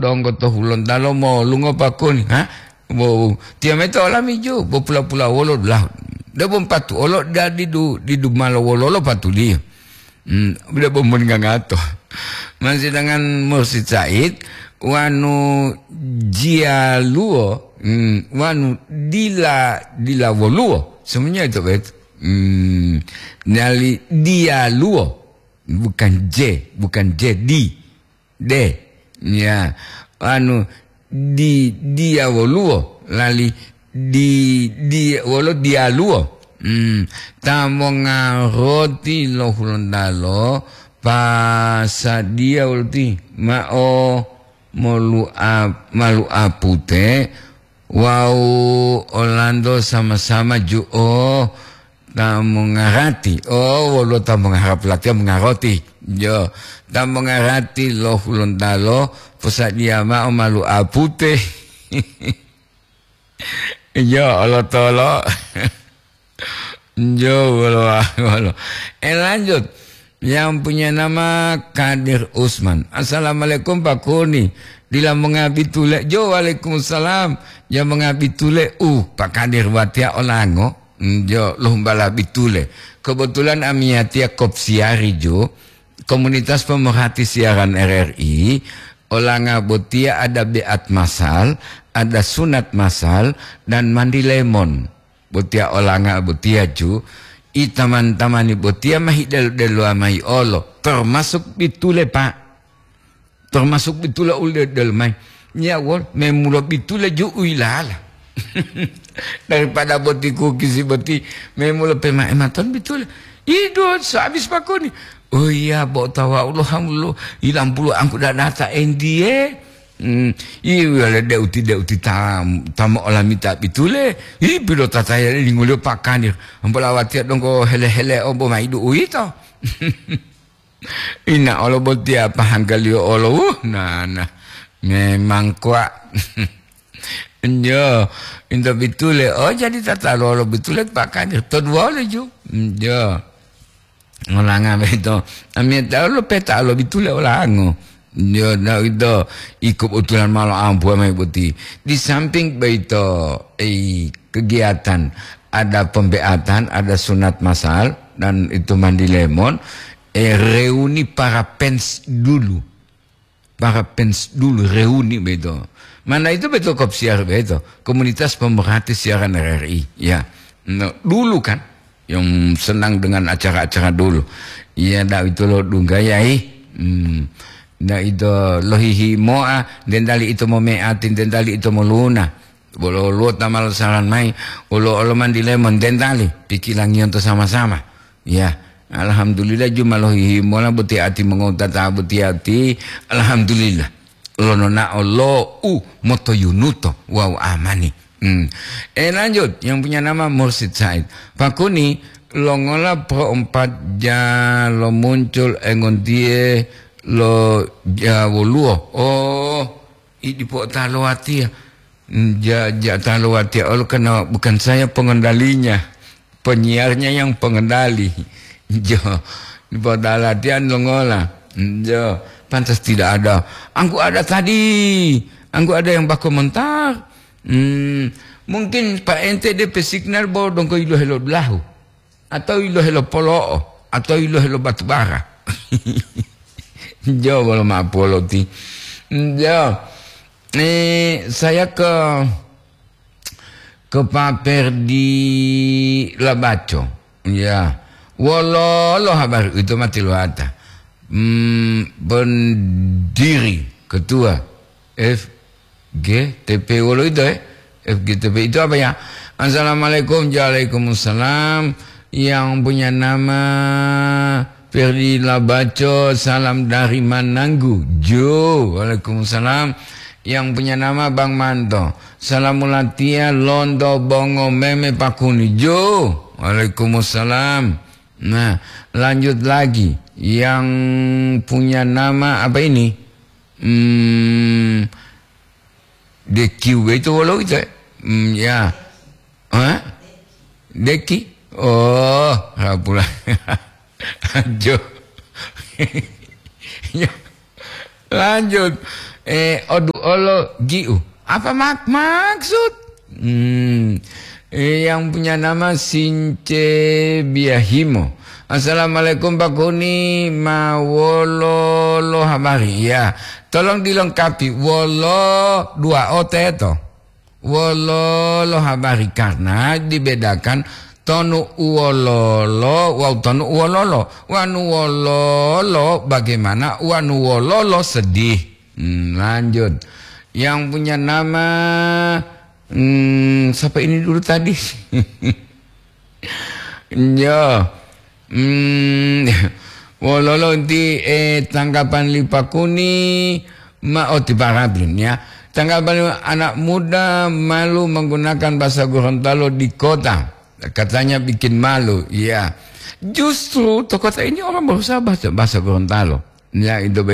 dong goto hulon dalo mo lungo pakun ha bo tia meto alami jo bo pula-pula wolo lah da bom patu olo da di du malo wolo patu dia udah bom ngato masih dengan Mursid Said wanu jialuo wanu dila woluo semuanya itu bet nali dialuo bukan D ya anu dia woluo lali di wolo dialuo tamo ngaroti lo hulondalo pasa dia ulti malu apute wow Orlando sama-sama tamo ngarati wolo tamo ngarap latihan mengaroti yo tamo ngarati lo hulondalo pasa dia malu apute yo Allah tolo yo walo lanjut yang punya nama Kadir Usman. Assalamualaikum Pak Kuni. Dila mengabi tule jo waalaikumsalam. Yang mengabi tule Pak Kadir watia olango jo lumbala bitule. Kebetulan amiatia kopsiari jo komunitas pemerhati siaran RRI olanga botia ada beat masal, ada sunat masal dan mandi lemon. Botia olanga botia jo taman-tamani botia mahi delu amai olo termasuk bitule Pak termasuk bitule ule del mai nyawol memulo bitule ju uilala daripada botiku kisi boti memulo pema ematon bitule idot habis pakoni oh iya bo tawa alhamdulillah ilang puluh angku data endie iya uti tamu olamita bitule bilo tataya lingulio pakanir ampalawati dong ko hele obo maidu uito ina olo botia pahangalio olo nah memang kuat yo indo bitule jadi tata olo bitule pakanir todwa le ju yo ngolanga beto amieta olo peta olo bitule olango ya itu ikut utulan malam ampu mai buti di samping beito kegiatan ada pembeatan ada sunat masal dan itu mandi lemon reuni para pens dulu reuni beito mana itu betul kopsiar beito komunitas pemerhati siaran RRI ya dulu kan yang senang dengan acara-acara dulu ya dah itu lo dunggayai na itu lohihi moa dendali itu mo meatin dendali itu mo luna bolo lo tamal saran mai olo mandi lemon dendali pikilang yon to sama-sama ya alhamdulillah juma lohihi moa buti ati mengotata buti ati alhamdulillah lo nona lo moto yunuto wow amani lanjut yang punya nama Mursid Said Pak Kuni lo ngola pro 4 ja lo muncul engon die lo jawoluo di po talawati talawati karena bukan saya pengendalinya penyiarnya yang pengendali jo di po latihan lo ngola jo pantas tidak ada angku ada tadi angku ada yang bak komentar mungkin Pak ente de signal bodong ko ilo helo belahu atau ilo helo polo atau ilo helo batubara Jo kalau maapolo ti. Jo. Saya ke paper di Labaco. Ya. Walau habar itu mati lo ada. Pendiri ketua FGTP walau itu FGTP itu apa ya? Assalamualaikum, waalaikumsalam. Yang punya nama Ferdi Labaco, salam dari Mananggu. Jo, waalaikumsalam. Yang punya nama Bang Manto, salamulatia Londo Bongo Meme Pakuni. Jo, waalaikumsalam. Nah, lanjut lagi. Yang punya nama apa ini? Deki itu walau itu ya. Deki. Oh, rapula. Jo. Lanjut Odu olo giu. Apa maksud? Yang punya nama Since Biahimo. Assalamualaikum Pak Kuni, mawolo lo habari. Ya, tolong dilengkapi wolo 2 ot itu. Wolo lo habari karena dibedakan tonu uololo, wow tonu uololo, wanu wololo bagaimana, wanu wololo sedih. Lanjut. Yang punya nama siapa ini dulu tadi? Ya. Wololo di tanggapan Lipa Kuni ti Parablin ya. Tanggapan anak muda malu menggunakan bahasa Gorontalo di kota. Katanya bikin malu. Ya. Justru di kota ini orang berusaha bahasa Gorontalo. Ya itu.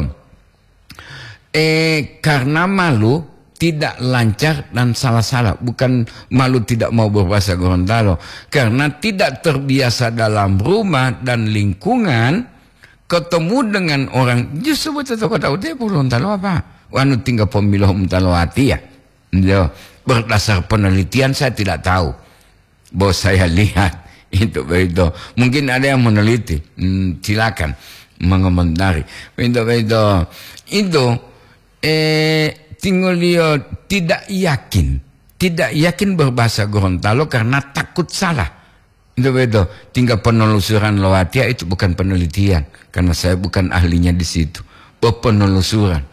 Karena malu tidak lancar dan salah-salah. Bukan malu tidak mau berbahasa Gorontalo. Karena tidak terbiasa dalam rumah dan lingkungan. Ketemu dengan orang. Justru betul kota udah Gorontalo apa? Wanu tinggal pemilah Mentaloati ya. Berdasar penelitian saya tidak tahu. Bahwa saya lihat. Itu. Mungkin ada yang meneliti. Silakan mengomentari. Itu. Tinggal dia tidak yakin berbahasa Gorontalo karena takut salah. Itu. Tinggal penelusuran Loatia itu bukan penelitian karena saya bukan ahlinya di situ. Penelusuran.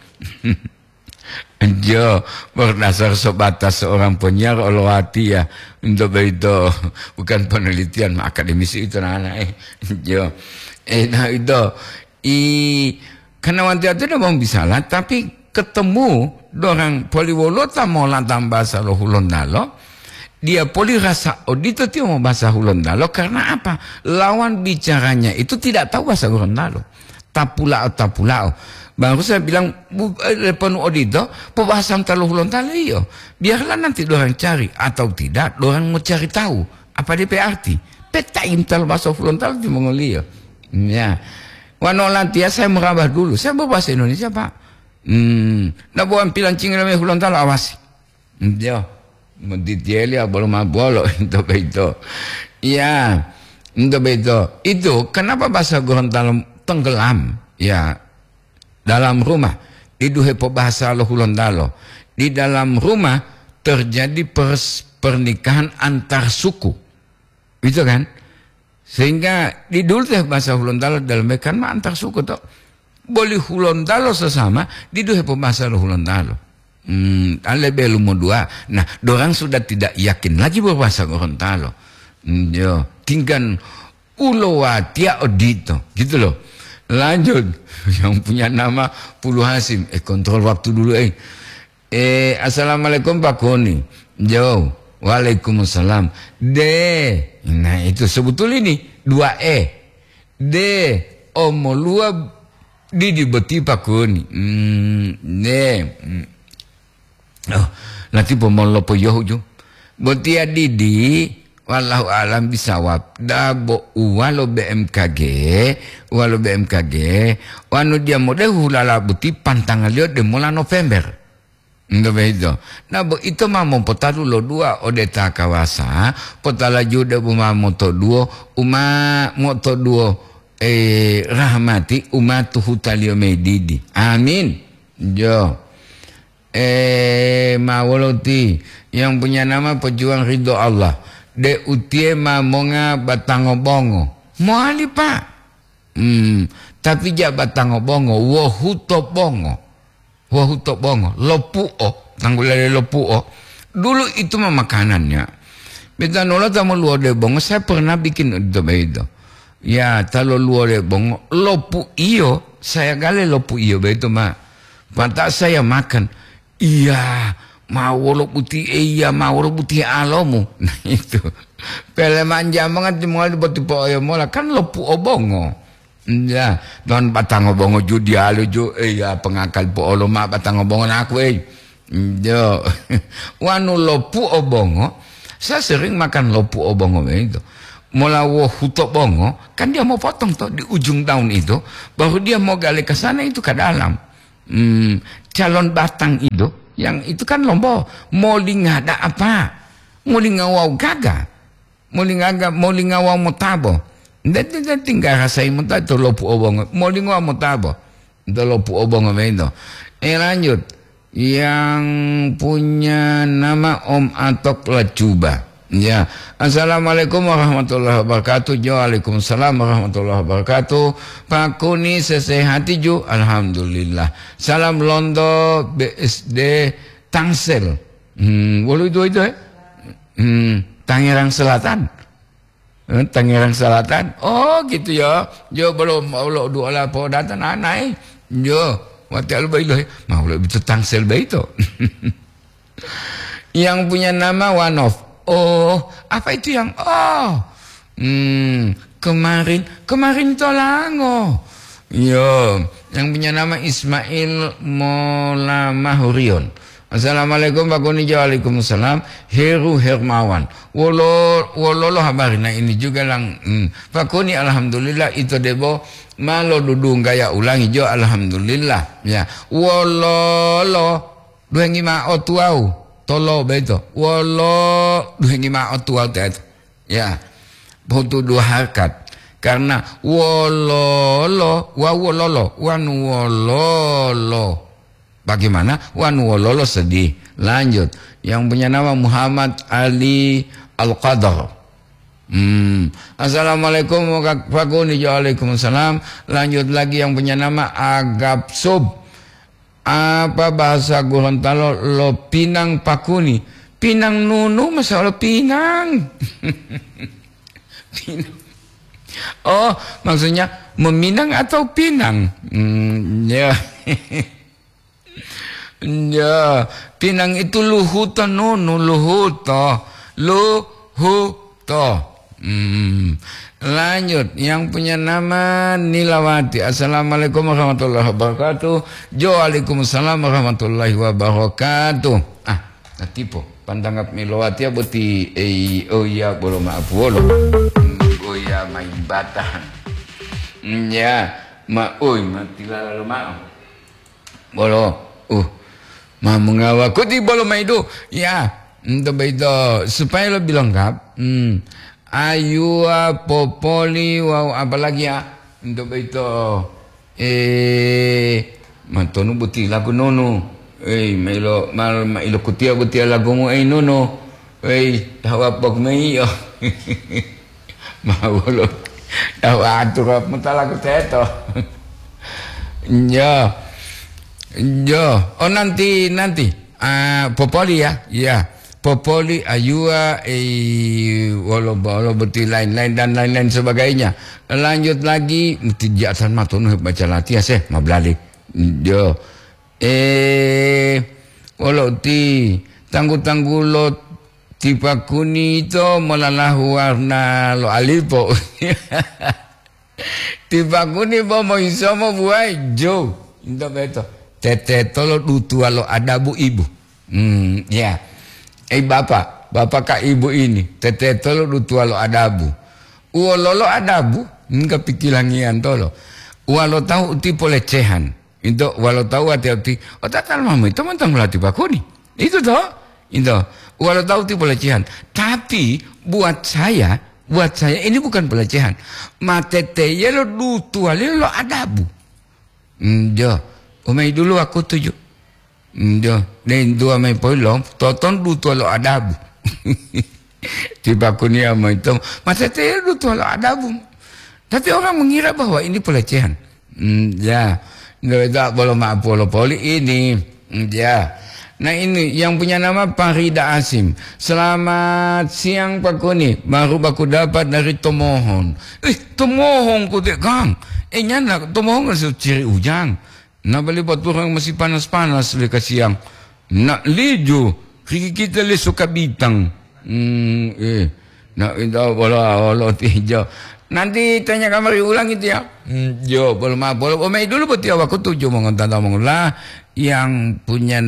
Jo berdasar sebatas seorang penyiar Loatia. Itu bukan penelitian akademisi itu anak. Jo. Nah itu. Karena wanita itu tidak mau bisa lah tapi ketemu dorang poliwolo mau lantam bahasa Hulondalo dia poli rasa odito dia mau bahasa Hulondalo karena apa lawan bicaranya itu tidak tahu bahasa Gorontalo tapulao baru saya bilang penuh odito pembahasan talo Hulondalo iyo biarlah nanti dorang cari atau tidak dorang mau cari tahu apa DP arti petain talo bahasa Hulondalo di Mongolia ya wanolantia saya merabah dulu saya berbahasa Indonesia Pak. Nak buat pilancing dalam Gorontalo awas. Dia mendidielia belum bolo itu. Ya, itu kenapa bahasa Gorontalo tenggelam ya dalam rumah diduhe bahasa Gorontalo. Di dalam rumah terjadi pernikahan antar suku. Itu kan? Sehingga di dulu bahasa Gorontalo dalam kan antar suku toh. Boleh Gorontalo sesama diduhe pembahasa Gorontalo. Lebih lumo dua. Nah, dorang sudah tidak yakin lagi berbahasa Gorontalo. Tinggal Ulowatia Odito, gitu loh. Lanjut, yang punya nama Pulu Hasim. Kontrol waktu dulu. Assalamualaikum Pak Koni. Jauh. Waalaikumsalam. Nah itu sebetulnya ini 2 omolua Didi beti Pak Koni. Nanti pemolo poyoh jo. Beti Didi wallahu alam bisawab. Dabo walo BMKG wanu dia mode hulala beti pantangan liot de mulai November. Itu. Nah, itu mah potalu lo 2 odeta kawasa, potala juda buma moto 2, moto 2 rahmati umatuhu talio medidi. Amin. Jo. Mawoloti yang punya nama pejuang ridho Allah. De utie mamonga batangobongo. Moali Pak. Tapi ja batangobongo wohutobongo. Wohutobongo. Lopuo. Tanggulale lopuo. Dulu itu mah makanannya. Beta nola tamu luar de bongo. Saya pernah bikin itu. Ya, talo luar bongo lopu iyo, saya gale lopu iyo begitu mah. Pantas saya makan. Iya, mau lopu ti iya mau lopu ti alomu. Nah itu. Pele manja banget mulai tipe ayo mola kan lopu obongo. Ya, don batang obongo judi alu ju iya pengakal po oloma batang obongo aku Jo. Wanu lopu obongo. Saya sering makan lopu obongo begitu. Mulawo hutok bongo kan dia mau potong toh di ujung daun itu baru dia mau gali ke sana itu ke dalam calon batang itu, yang itu kan lombo, mau ngada apa, mau ngawau gaga, mau ngawau mutabo, dan tinggal rasai muta itu lopu obong, mau ngawau mutabo, itu lopu obong itu. Lanjut, yang punya nama Om Atok Lacuba. Ya, assalamualaikum warahmatullahi wabarakatuh. Waalaikumsalam warahmatullahi wabarakatuh. Pak Kuni sesehati ju, alhamdulillah. Salam Londo BSD Tangsel. Walau itu Tangerang Selatan. Tangerang Selatan. Oh gitu ya. Jo belum Allah dua lah po datang anai. Jo, mati albai loh. Mau lebih itu Tangsel baik itu. Yang punya nama Wanof. Oh, apa itu yang kemarin Tolango. Yo, yang punya nama Ismail Mola Mahurion. Assalamualaikum Pak Kuni. Waalaikumsalam. Heru Hermawan. Wololo habari. Nah ini juga lang Pak Kuni, alhamdulillah itu debo malo dudung gaya ulangi jo alhamdulillah. Ya. Wololo dua ngima otuau. Tolo beto, walo dua otual tet, ya, butuh dua harkat, karena wololo, wawololo, wanwololo, bagaimana? Wanwololo sedih. Lanjut, yang punya nama Muhammad Ali Al-Qadar. Assalamualaikum Pak Kuni. Waalaikumsalam. Lanjut lagi yang punya nama Agap Sub. Apa bahasa Gorontalo lo Pinang Pakuni? Pinang nunu masalah Pinang. Pinang. Oh, maksudnya meminang atau pinang? Ya. Ya, Pinang itu luhuto nunu, luhuto. Lanjut, yang punya nama Nilawati. Assalamualaikum warahmatullahi wabarakatuh. Waalaikumsalam warahmatullahi wabarakatuh. Natipo pantanggap Nilawati abuti oh ya bolo maaf bolo. Goya main batahan. Ya, mati lalu maaf. Bolo. Ma mengawaku di bolo maido. Ya, untuk itu supaya lebih lengkap. Ayua popoli wow apalagi ya untuk itu matono buti lagu nono mailo kutia lagu mo nono tawa pag may mawalo tawa atur mo talaga teto yo nanti popoli ya popoli, ayua, walau berarti lain-lain dan lain-lain sebagainya. Lanjut lagi, mesti di atas matonu baca latihan sih, mablalik. Jo, walau tanggu lo tipe kuni itu melalah warna lo alipo. Tipe kuni mau iso mau buai jo, itu betul. Tete tolo dutu lo ada bu ibu. Ya. Bapak kak ibu ini tete tolo dutua lo adabu uololo adabu nggak pikirangian tolo walau tahu uti pelecehan itu walau tahu hati-hati tatal mama itu mentang melatih bakuni itu toh itu walau tahu uti pelecehan tapi buat saya ini bukan pelecehan matete ya lo dutua lo adabu jo umai dulu aku tuju dan dua main polong, toton dutu lo adabu. Tiba kunia main itu, masa saya dutu lo adabu. Tapi orang mengira bahwa ini pelecehan. Ya, nggak boleh maaf poli ini. Ya, nah ini yang punya nama Farida Asim. Selamat siang Pak Kuni. Baru aku dapat dari Tomohon. Tomohon ku dek kang. Nyana Tomohon nggak ciri ujang. Nak balik buat orang masih panas-panas lekas siang. Nak lijo, kita le suka bintang. Nak itu bola hijau. Nanti tanya kamar ulang itu ya. Jo, boleh maaf, boleh. Omai dulu buat dia aku tujuh mengontak yang punya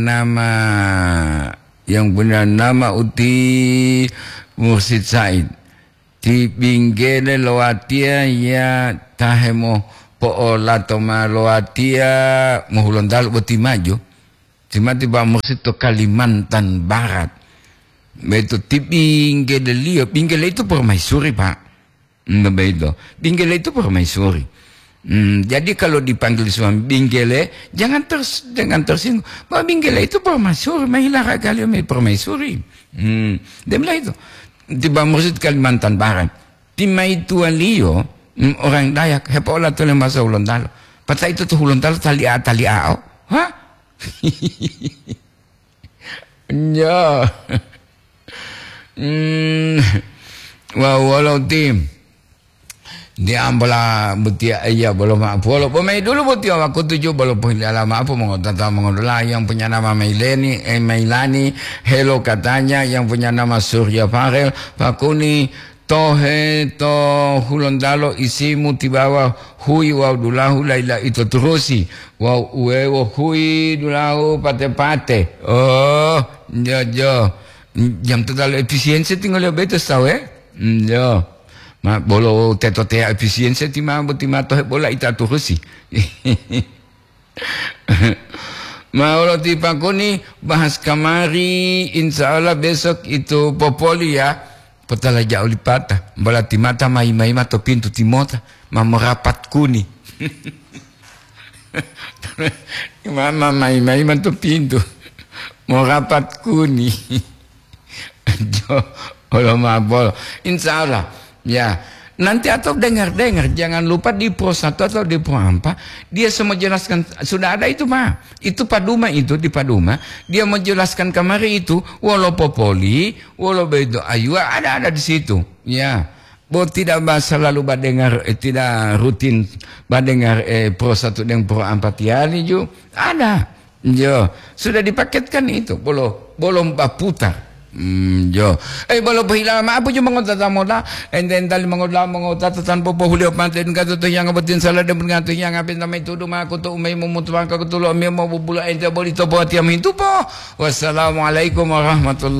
nama Uti Mursid Said. Di pinggir loatia ya tahemo po la toma loatia mohulon dalu beti maju tiba mursid to Kalimantan Barat. Beto ti Pinggele itu permaisuri Pak. Begitu. Pinggele itu permaisuri. Jadi kalau dipanggil suami Pinggele, jangan tersinggung. Bahwa Pinggele itu permaisuri, mahilara kali permaisuri. Dia bilang itu. Tiba mursid Kalimantan Barat. Timai tua Leo, orang Dayak, hepa olah tuh masa ulang talo. Patah itu tuh ulang talo tali a. Hah? Ya. Walau tim dia ambil betia iya belum maaf walau pemain dulu betia aku tujuh belum punya maaf mengolah yang punya nama Mailani hello katanya yang punya nama Surya Farel Pakuni tohe to hulondalo isimu tibawa hui wa dulahu laila itu terusi wa uewo hui dulahu pate oh jo yang terlalu efisiensi tinggal ya betul tahu ya ma bolo teto te efisiensi timah tohe bola ita terusi mau tipakoni bahas kamari insyaallah besok itu popoli ya petala jauh lipata bola timata mai mato pintu timota merapat kuni mama mai mato pintu mau rapat kuni Allah mabol insyaallah ya nanti atau dengar jangan lupa di Pro 1 atau di Pro 4 dia semua jelaskan sudah ada itu mah itu Paduma itu di Paduma dia menjelaskan kamari itu walau popoli walau bedo ayu ada di situ ya bo tidak selalu badengar tidak rutin badengar Pro 1 dan Pro 4 ya juga ada jo sudah dipaketkan itu belum putar jo balo pahila ma apo yung mga tatamola and then dali mga tatatan po hulyo pantin ka to yang abatin sala de mga to yang apin na may tudo ma ko to may mumutuan ka ko tulo may mabubula ente bolito po at yamin po wassalamu alaikum warahmatullahi